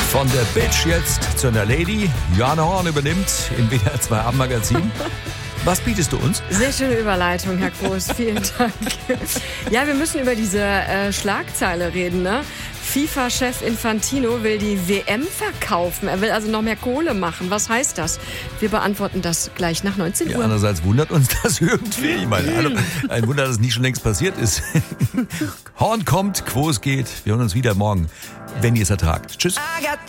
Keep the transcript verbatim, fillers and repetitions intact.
Von der Bitch jetzt zu einer Lady. Johanna Horn übernimmt im W D R zwei Abendmagazin. Was bietest du uns? Sehr schöne Überleitung, Herr Groß. Vielen Dank. Ja, wir müssen über diese äh, Schlagzeile reden, ne? FIFA-Chef Infantino will die W M verkaufen. Er will also noch mehr Kohle machen. Was heißt das? Wir beantworten das gleich nach neunzehn Uhr. Ja, andererseits wundert uns das irgendwie. Ich meine, hallo, ein Wunder, dass es nicht schon längst passiert ist. Horn kommt, Quo es geht. Wir hören uns wieder morgen, wenn ihr es ertragt. Tschüss.